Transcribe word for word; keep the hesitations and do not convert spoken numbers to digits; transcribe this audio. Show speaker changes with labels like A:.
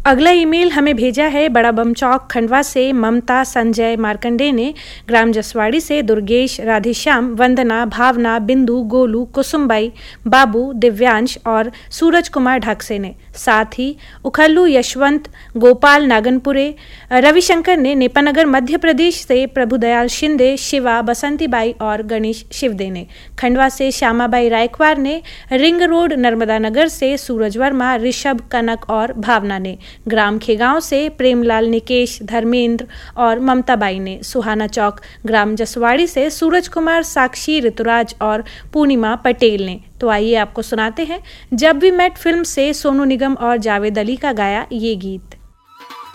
A: अगला ईमेल हमें भेजा है बड़ा बम चौक खंडवा से ममता संजय मार्कंडे ने। ग्राम जसवाड़ी से दुर्गेश, राधेश्याम, वंदना, भावना, बिंदु, गोलू, कुसुमबाई, बाबू, दिव्यांश और सूरज कुमार ढाकसे ने। साथ ही उखल्लू यशवंत, गोपाल नागनपुरे, रविशंकर ने। नेपानगर मध्य प्रदेश से प्रभुदयाल शिंदे, शिवा, बसंतीबाई और गणेश शिवदे ने। खंडवा से श्यामाबाई रायकवार ने। रिंग रोड नर्मदा नगर से सूरज वर्मा, ऋषभ, कनक और भावना ने। ग्राम खेगांव से प्रेमलाल, निकेश, धर्मेंद्र और ममताबाई ने। सुहाना चौक ग्राम जसवाड़ी से सूरज कुमार, साक्षी, ऋतुराज और पूर्णिमा पटेल ने। तो आइए आपको सुनाते हैं जब वी मेट फिल्म से सोनू निगम और जावेद अली का गाया ये गीत।